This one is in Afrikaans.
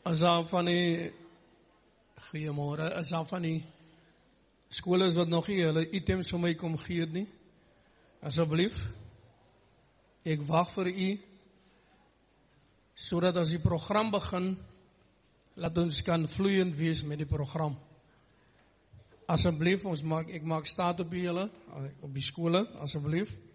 As daar van die goeiemôre, as daar van die skole is wat nog nie hulle items vir my kom gee nie, asseblief, ek wag vir u, sodat as die program begin, laat ons kan vloeiend wees met die program. Asseblief, ek maak staat op julle, op die skole, asseblief.